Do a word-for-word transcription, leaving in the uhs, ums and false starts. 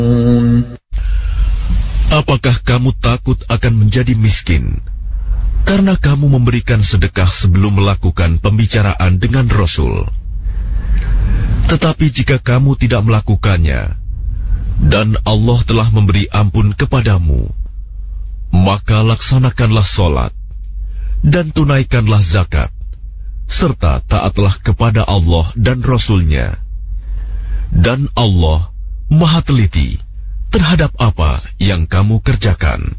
Apakah kamu takut akan menjadi miskin karena kamu memberikan sedekah sebelum melakukan pembicaraan dengan Rasul? Tetapi jika kamu tidak melakukannya dan Allah telah memberi ampun kepadamu, maka laksanakanlah solat dan tunaikanlah zakat, serta taatlah kepada Allah dan Rasul-Nya. Dan Allah Maha Teliti terhadap apa yang kamu kerjakan.